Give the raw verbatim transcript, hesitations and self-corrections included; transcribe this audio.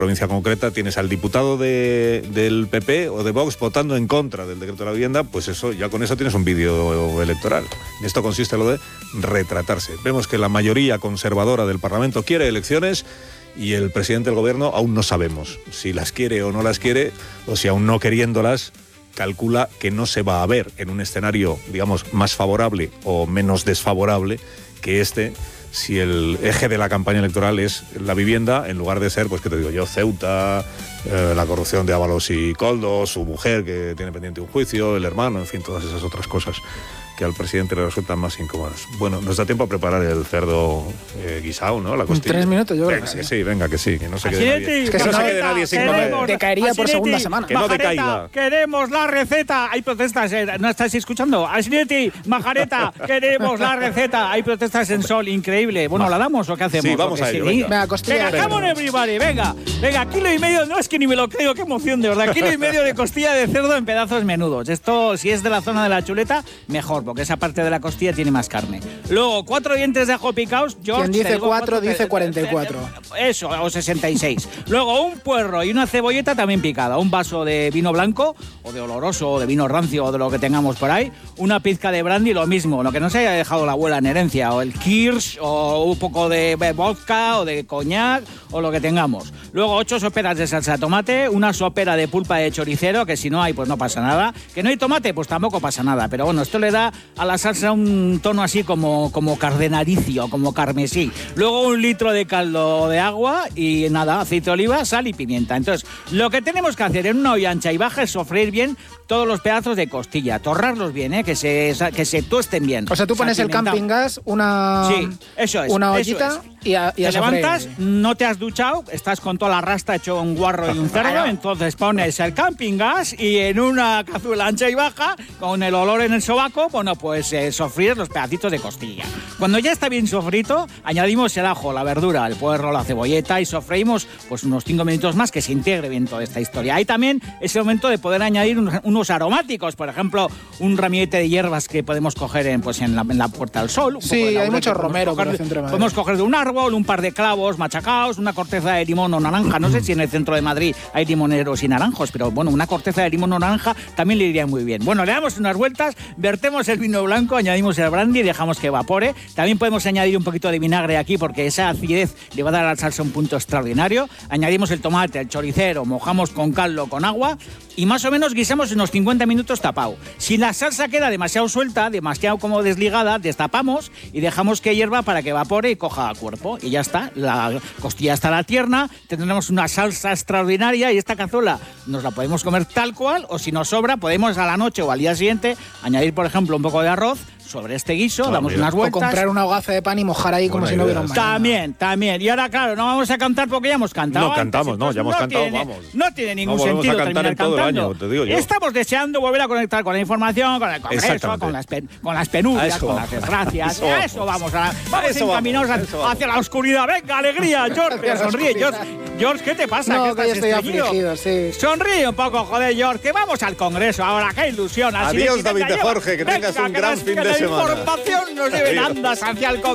provincia concreta tienes al diputado de, del P P o de Vox votando en contra del decreto de la vivienda, pues eso, ya con eso tienes un vídeo electoral. En esto consiste lo de retratarse. Vemos que la mayoría conservadora del Parlamento quiere elecciones y el presidente del gobierno aún no sabemos si las quiere o no las quiere, o si aún no queriéndolas calcula que no se va a ver en un escenario, digamos, más favorable o menos desfavorable que este, si el eje de la campaña electoral es la vivienda, en lugar de ser, pues, ¿qué te digo yo? Ceuta, eh, la corrupción de Ábalos y Koldo, su mujer que tiene pendiente un juicio, el hermano, en fin, todas esas otras cosas que al presidente le resultan más incómodas. Bueno, nos da tiempo a preparar el cerdo eh, guisado, ¿no? La costilla. Tres minutos, yo creo venga, que sí. que sí. Venga, que sí, que no se quede nadie. Es que, que no se quede nadie sin comer. Te caería por segunda semana. Que no te caiga. Queremos la receta. Hay protestas. Eh, ¿No estáis escuchando? Asinetti, Majareta, queremos la receta. Hay protestas en Sol, increíble. Bueno, ¿la damos o qué hacemos? Sí, vamos a ello, venga. Venga, costilla. Venga, come on everybody, venga. Venga, kilo y medio, no es que ni me lo creo, qué emoción, de verdad. Kilo y medio de costilla de cerdo en pedazos menudos. Esto, si es de la zona de la chuleta, mejor, porque esa parte de la costilla tiene más carne. Luego, cuatro dientes de ajo picados. George, quien dice cuatro, cuatro dice cuarenta y cuatro. Eso, o sesenta y seis. Luego, un puerro y una cebolleta también picada. Un vaso de vino blanco, o de oloroso, o de vino rancio, o de lo que tengamos por ahí. Una pizca de brandy, lo mismo. Lo que no se haya dejado la abuela en herencia. O el kirsch, o un poco de vodka, o de coñac, o lo que tengamos. Luego, ocho soperas de salsa de tomate. Una sopera de pulpa de choricero, que si no hay, pues no pasa nada. Que no hay tomate, pues tampoco pasa nada. Pero bueno, esto le da a la salsa un tono así como, como cardenalicio, como carmesí. Luego un litro de caldo de agua y nada, aceite de oliva, sal y pimienta. Entonces, lo que tenemos que hacer en una olla ancha y baja es sofreír bien todos los pedazos de costilla, torrarlos bien, ¿eh? que se que se tuesten bien. O sea, tú pones el camping gas, una, sí, eso es, una ollita eso es. y a, y a te levantas, no te has duchado, estás con toda la rasta hecho un guarro y un cerdo, entonces pones el camping gas y en una cazuela ancha y baja, con el olor en el sobaco, bueno, pues eh, sofríes los pedacitos de costilla. Cuando ya está bien sofrito, añadimos el ajo, la verdura, el puerro, la cebolleta y sofreímos pues unos cinco minutos más que se integre bien toda esta historia. Ahí también es el momento de poder añadir unos, unos aromáticos, por ejemplo, un ramillete de hierbas que podemos coger en, pues en, la, en la Puerta del Sol. Un sí, hay mucho romero por el centro de Madrid. Podemos coger de un árbol, un par de clavos machacados, una corteza de limón o naranja. No sé si en el centro de Madrid hay limoneros y naranjos, pero bueno, una corteza de limón o naranja también le iría muy bien. Bueno, le damos unas vueltas, vertemos el vino blanco, añadimos el brandy y dejamos que evapore. También podemos añadir un poquito de vinagre aquí porque esa acidez le va a dar a la salsa un punto extraordinario. Añadimos el tomate, el choricero, mojamos con caldo, con agua y más o menos guisamos unos cincuenta minutos tapado. Si la salsa queda demasiado suelta, demasiado como desligada, destapamos y dejamos que hierva para que evapore y coja cuerpo. Y ya está, la costilla estará tierna, tendremos una salsa extraordinaria y esta cazuela nos la podemos comer tal cual, o si nos sobra podemos a la noche o al día siguiente añadir, por ejemplo, un poco de arroz sobre este guiso, ah, damos mira. unas vueltas. O comprar una hogaza de pan y mojar ahí como Buena si no hubiera idea. un mañana. También, también. Y ahora, claro, no vamos a cantar porque ya hemos cantado. No antes, cantamos, no, ya hemos no cantado, tiene, vamos. No tiene ningún no volvemos sentido a cantar terminar en todo cantando. el año, te digo yo. Estamos deseando volver a conectar con la información, con el Congreso, con las, pen, con las penurias, con las desgracias. Eso, a eso vamos. A, vamos eso encaminados vamos, eso hacia la oscuridad. Venga, alegría, George. Sonríe, George. George, ¿qué te pasa? No, ¿Qué que yo estás estoy afligido, sí. Sonríe un poco, joder, George, que vamos al Congreso ahora. ¡Qué ilusión! Así Adiós, de, David venga, de Jorge, que venga, tengas un que gran las, fin que de la semana. información nos lleve en andas hacia el Congreso.